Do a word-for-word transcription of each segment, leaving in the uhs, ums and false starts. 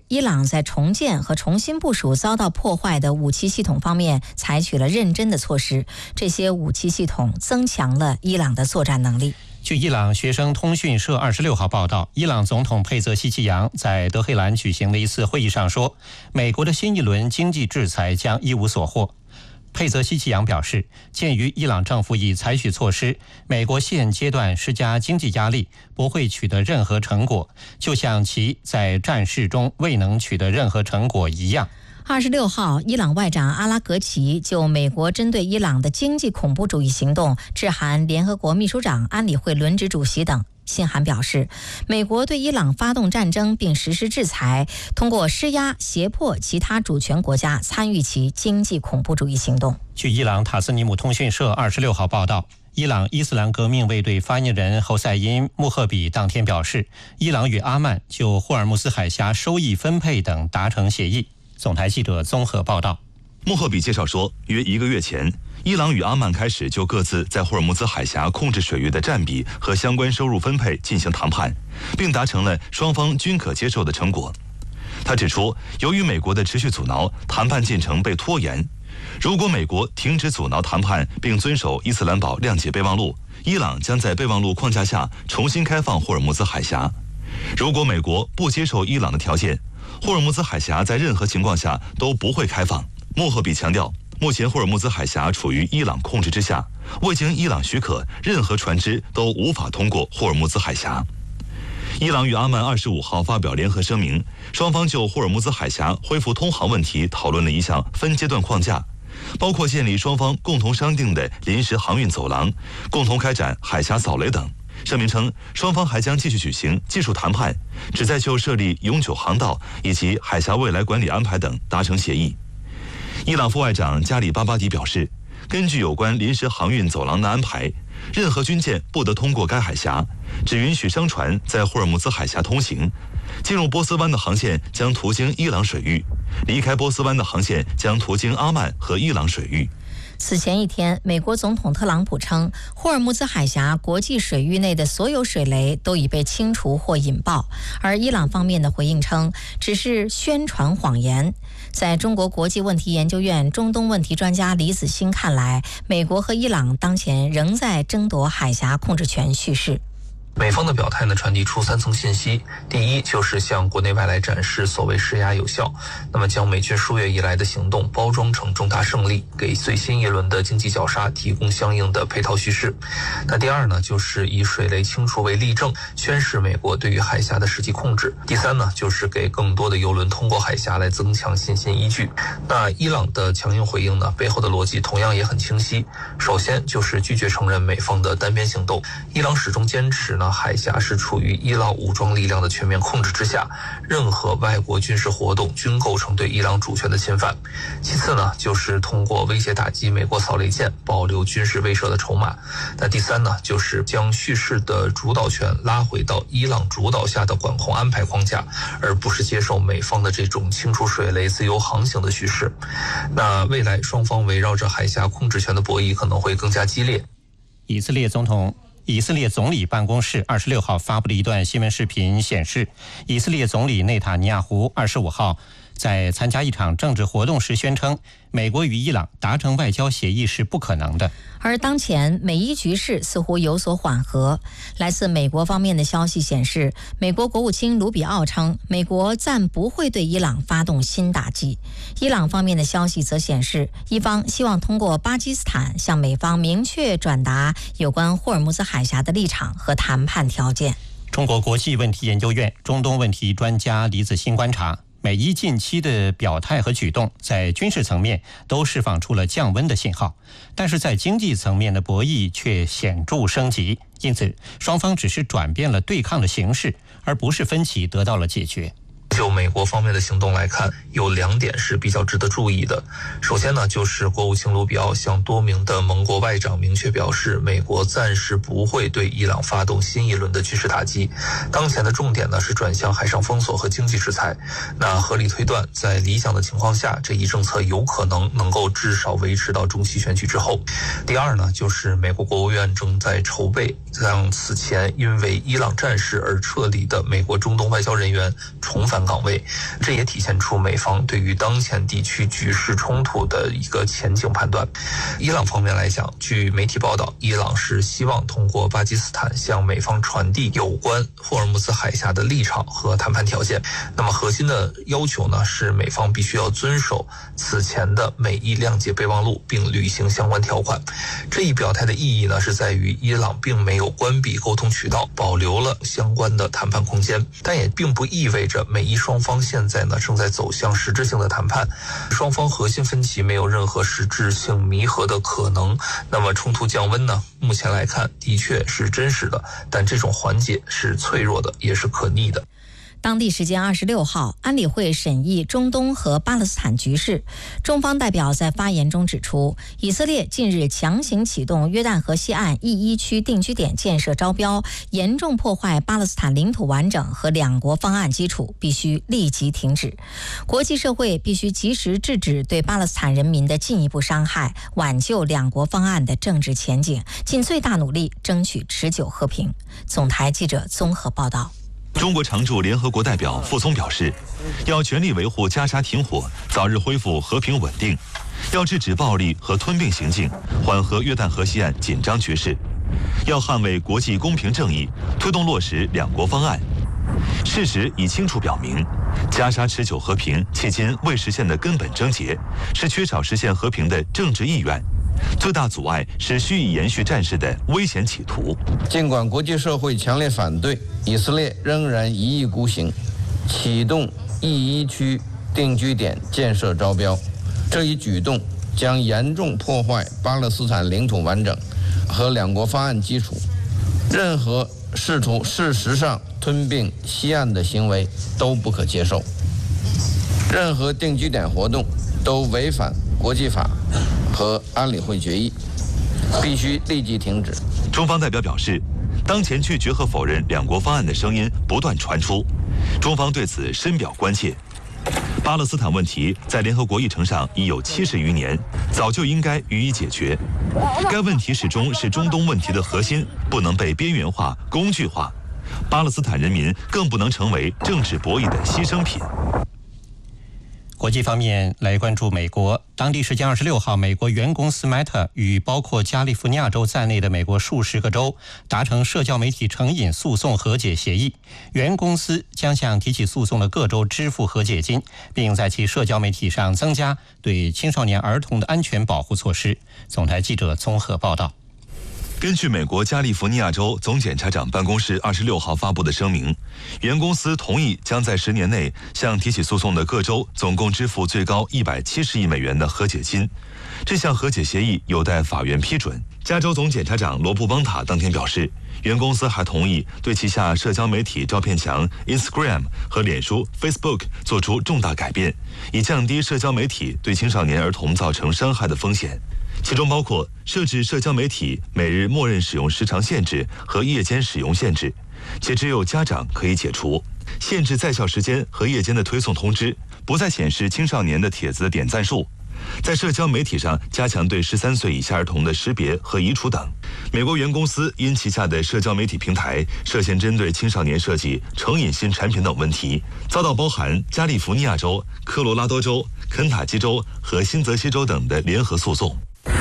伊朗在重建和重新部署遭到破坏的武器系统方面采取了认真的措施，这些武器系统增强了伊朗的作战能力。 据伊朗学生通讯社二十六号报道，伊朗总统佩泽希奇扬在德黑兰举行的一次会议上说，美国的新一轮经济制裁将一无所获。佩泽希奇扬表示，鉴于伊朗政府已采取措施，美国现阶段施加经济压力不会取得任何成果，就像其在战事中未能取得任何成果一样。 二十六号，伊朗外长阿拉格齐就美国针对伊朗的经济恐怖主义行动致函联合国秘书长、安理会轮值主席等。信函表示，美国对伊朗发动战争并实施制裁，通过施压胁迫其他主权国家参与其经济恐怖主义行动。 据伊朗塔斯尼姆通讯社二十六号报道，伊朗伊斯兰革命卫队发言人侯赛因·穆赫比当天表示，伊朗与阿曼就霍尔木兹海峡收益分配等达成协议。总台记者综合报道。 穆赫比介绍说，约一个月前，伊朗与阿曼开始就各自在霍尔木兹海峡控制水域的占比和相关收入分配进行谈判，并达成了双方均可接受的成果。他指出，由于美国的持续阻挠，谈判进程被拖延。如果美国停止阻挠谈判并遵守伊斯兰堡谅解备忘录，伊朗将在备忘录框架下重新开放霍尔木兹海峡。如果美国不接受伊朗的条件，霍尔木兹海峡在任何情况下都不会开放。穆赫比强调，目前霍尔木兹海峡处于伊朗控制之下，未经伊朗许可，任何船只都无法通过霍尔木兹海峡。伊朗与阿曼二十五号发表联合声明，双方就霍尔木兹海峡恢复通航问题讨论了一项分阶段框架，包括建立双方共同商定的临时航运走廊，共同开展海峡扫雷等。声明称，双方还将继续举行技术谈判，旨在就设立永久航道以及海峡未来管理安排等达成协议。伊朗副外长加里巴巴迪表示，根据有关临时航运走廊的安排，任何军舰不得通过该海峡，只允许商船在霍尔木兹海峡通行。进入波斯湾的航线将途经伊朗水域，离开波斯湾的航线将途经阿曼和伊朗水域。 此前一天，美国总统特朗普称，霍尔木兹海峡国际水域内的所有水雷都已被清除或引爆，而伊朗方面的回应称，只是宣传谎言。在中国国际问题研究院中东问题专家李子欣看来，美国和伊朗当前仍在争夺海峡控制权叙事。 美方的表态呢，传递出三层信息。第一，就是向国内外来展示所谓施压有效，那么将美军数月以来的行动包装成重大胜利，给最新一轮的经济绞杀提供相应的配套叙事。那第二呢，就是以水雷清除为例证，宣示美国对于海峡的实际控制。第三呢，就是给更多的邮轮通过海峡来增强信心依据。那伊朗的强硬回应呢，背后的逻辑同样也很清晰。首先就是拒绝承认美方的单边行动，伊朗始终坚持呢，海峡是处于伊朗武装力量的全面控制之下，任何外国军事活动均构成对伊朗主权的侵犯。其次呢，就是通过威胁打击美国扫雷舰，保留军事威慑的筹码。那第三呢，就是将叙事的主导权拉回到伊朗主导下的管控安排框架，而不是接受美方的这种清除水雷、自由航行的叙事。那未来双方围绕着海峡控制权的博弈可能会更加激烈。 以色列总统以色列总理办公室二十六号发布的一段新闻视频显示，以色列总理内塔尼亚胡二十五号在参加一场政治活动时宣称，美国与伊朗达成外交协议是不可能的。 而当前美伊局势似乎有所缓和。来自美国方面的消息显示，美国国务卿卢比奥称，美国暂不会对伊朗发动新打击。伊朗方面的消息则显示，伊方希望通过巴基斯坦向美方明确转达有关霍尔木兹海峡的立场和谈判条件。 中国国际问题研究院中东问题专家李子欣观察，美伊近期的表态和举动在军事层面都释放出了降温的信号，但是在经济层面的博弈却显著升级，因此双方只是转变了对抗的形式，而不是分歧得到了解决。 就美国方面的行动来看，有两点是比较值得注意的。首先呢，就是国务卿卢比奥向多名的盟国外长明确表示，美国暂时不会对伊朗发动新一轮的军事打击。当前的重点呢是转向海上封锁和经济制裁。那合理推断，在理想的情况下，这一政策有可能能够至少维持到中期选举之后。第二呢，就是美国国务院正在筹备让此前因为伊朗战事而撤离的美国中东外交人员重返岗位。这也体现出美方对于当前地区局势冲突的一个前景判断。伊朗方面来讲，据媒体报道，伊朗是希望通过巴基斯坦向美方传递有关霍尔木兹海峡的立场和谈判条件。那么核心的要求呢，是美方必须要遵守此前的美伊谅解备忘录，并履行相关条款。这一表态的意义呢，是在于伊朗并没有关闭沟通渠道，保留了相关的谈判空间，但也并不意味着美伊双方现在呢正在走向实质性的谈判，双方核心分歧没有任何实质性弥合的可能。那么冲突降温呢，目前来看的确是真实的，但这种缓解是脆弱的，也是可逆的。 当地时间二十六号，安理会审议中东和巴勒斯坦局势。中方代表在发言中指出，以色列近日强行启动约旦河西岸一一区定居点建设招标，严重破坏巴勒斯坦领土完整和两国方案基础，必须立即停止。国际社会必须及时制止对巴勒斯坦人民的进一步伤害，挽救两国方案的政治前景，尽最大努力争取持久和平。总台记者综合报道。 中国常驻联合国代表傅聪表示，要全力维护加沙停火，早日恢复和平稳定，要制止暴力和吞并行径，缓和约旦河西岸紧张局势，要捍卫国际公平正义，推动落实两国方案。事实已清楚表明，加沙持久和平迄今未实现的根本症结是缺少实现和平的政治意愿，最大阻碍是蓄意延续战事的危险企图。 尽管国际社会强烈反对，以色列仍然一意孤行，启动一一区定居点建设招标。这一举动将严重破坏巴勒斯坦领土完整和两国方案基础。任何试图事实上吞并西岸的行为都不可接受。任何定居点活动都违反国际法和安理会决议，必须立即停止。 中方代表表示，当前拒绝和否认两国方案的声音不断传出，中方对此深表关切。巴勒斯坦问题在联合国议程上已有七十余年，早就应该予以解决。该问题始终是中东问题的核心，不能被边缘化、工具化。巴勒斯坦人民更不能成为政治博弈的牺牲品。 国际方面来关注美国，当地时间二十六号，美国原公司 Meta 与包括加利福尼亚州在内的美国数十个州达成社交媒体成瘾诉讼和解协议，原公司将向提起诉讼的各州支付和解金，并在其社交媒体上增加对青少年儿童的安全保护措施。总台记者综合报道。 根据美国加利福尼亚州总检察长办公室二十六号发布的声明，原公司同意将在十年内向提起诉讼的各州总共支付最高一百七十亿美元的和解金。这项和解协议有待法院批准。加州总检察长罗布邦塔当天表示，原公司还同意对旗下社交媒体照片墙 Instagram 和脸书 Facebook 做出重大改变，以降低社交媒体对青少年儿童造成伤害的风险。其中包括设置社交媒体每日默认使用时长限制和夜间使用限制，且只有家长可以解除；限制在校时间和夜间的推送通知，不再显示青少年的帖子的点赞数；在社交媒体上加强对十三岁以下儿童的识别和移除等。美国原公司因旗下的社交媒体平台涉嫌针对青少年设计成瘾性产品等问题，遭到包含加利福尼亚州、科罗拉多州、肯塔基州和新泽西州等的联合诉讼。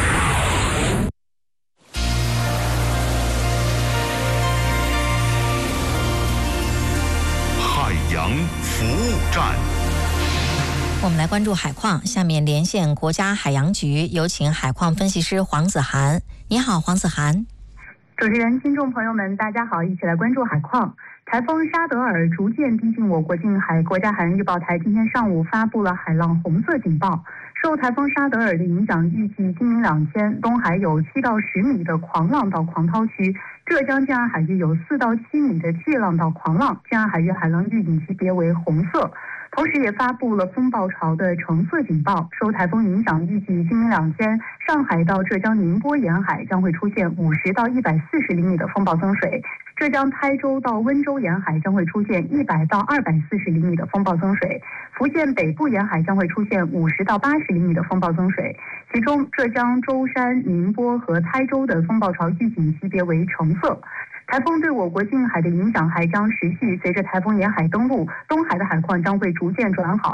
海洋服务站。 我们来关注海况，下面连线国家海洋局，有请海况分析师黄子涵。你好，黄子涵。 主持人、听众朋友们，大家好，一起来关注海况。台风沙德尔逐渐逼近我国近海，国家海洋预报台今天上午发布了海浪红色警报。受台风沙德尔的影响，预计今明两天东海有七到十米的狂浪到狂涛区，浙江建安海域有四到七米的巨浪到狂浪，建安海域海浪预警级别为红色。同时也发布了风暴潮的橙色警报。受台风影响，预计今明两天上海到浙江宁波沿海将会出现五十到一百四十厘米的风暴增水，浙江台州到温州沿海将会出现一百到二百四十厘米的风暴增水，福建北部沿海将会出现五十到八十厘米的风暴增水。其中浙江舟山、宁波和台州的风暴潮预警级别为橙色。 台风对我国近海的影响还将持续，随着台风沿海登陆，东海的海况将会逐渐转好。